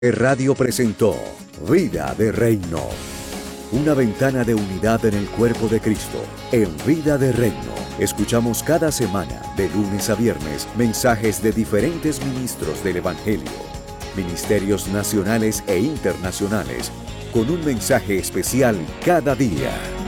Radio presentó Vida de Reino, una ventana de unidad en el cuerpo de Cristo. En Vida de Reino, escuchamos cada semana, de lunes a viernes, mensajes de diferentes ministros del Evangelio, ministerios nacionales e internacionales, con un mensaje especial cada día.